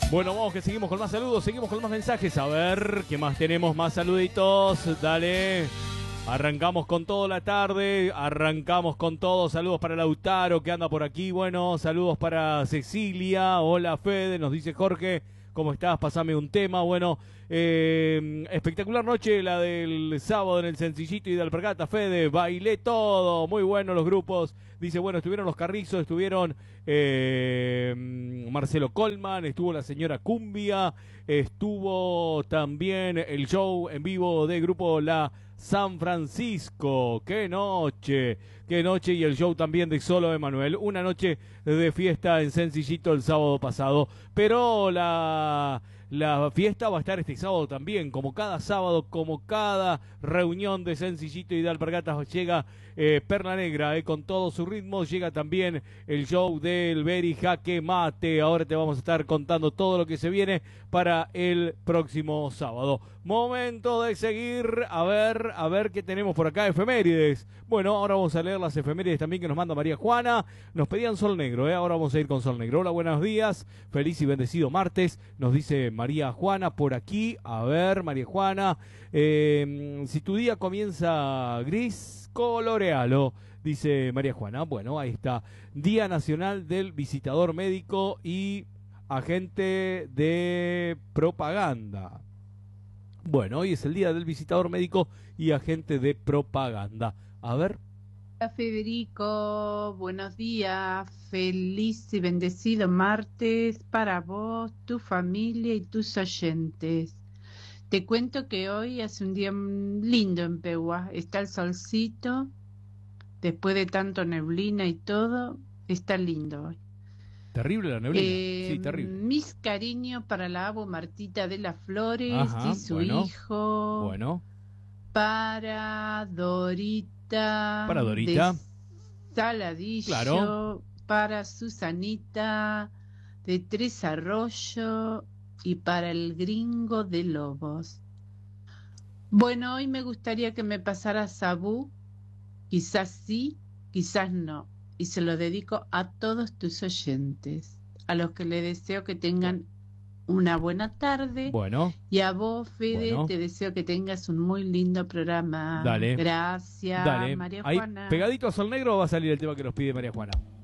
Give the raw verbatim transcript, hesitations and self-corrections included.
Bueno, vamos que seguimos con más saludos, seguimos con más mensajes. A ver, ¿qué más tenemos? Más saluditos, dale. Arrancamos con toda la tarde, arrancamos con todo. Saludos para Lautaro que anda por aquí. Bueno, saludos para Cecilia. Hola Fede, nos dice Jorge. ¿Cómo estás? Pasame un tema. Bueno, eh, espectacular noche la del sábado en el Sencillito y de Alpargata. Fede, bailé todo. Muy bueno los grupos. Dice, bueno, estuvieron los Carrizos, estuvieron eh, Marcelo Colman, estuvo la señora Cumbia, estuvo también el show en vivo de grupo La San Francisco. ¡Qué noche! ¡Qué noche! Y el show también de Solo Emanuel. Una noche de fiesta en Sencillito el sábado pasado. Pero la... La fiesta va a estar este sábado también, como cada sábado, como cada reunión de Sencillito y de Alpargatas. Llega eh, Perla Negra eh, con todos sus ritmos. Llega también el show del Beri Jaque Mate. Ahora te vamos a estar contando todo lo que se viene para el próximo sábado. Momento de seguir, a ver, a ver qué tenemos por acá. Efemérides. Bueno, ahora vamos a leer las efemérides también que nos manda María Juana. Nos pedían Sol Negro, eh. Ahora vamos a ir con Sol Negro. Hola, buenos días. Feliz y bendecido martes. Nos dice María Juana por aquí. A ver, María Juana. Eh, si tu día comienza gris, colorealo, dice María Juana. Bueno, ahí está. Día Nacional del Visitador Médico y Agente de Propaganda. Bueno, hoy es el día del visitador médico y agente de propaganda. A ver. Hola Federico, buenos días, feliz y bendecido martes para vos, tu familia y tus oyentes. Te cuento que hoy hace un día lindo en Pehua, está el solcito, después de tanto neblina y todo, está lindo hoy. Terrible la neblina, eh, sí, terrible. Mis cariños para la abo Martita de las Flores. Ajá, y su bueno, hijo. Bueno. Para Dorita. Para Dorita. De Saladillo. Claro. Para Susanita de Tres Arroyo. Y para el Gringo de Lobos. Bueno, hoy me gustaría que me pasara Sabú. Quizás sí, quizás no. Y se lo dedico a todos tus oyentes, a los que le deseo que tengan una buena tarde. Bueno. Y a vos, Fede, bueno. te deseo que tengas un muy lindo programa. Dale. Gracias, Dale. María Ahí, Juana. pegadito a Sol Negro va a salir el tema que nos pide María Juana.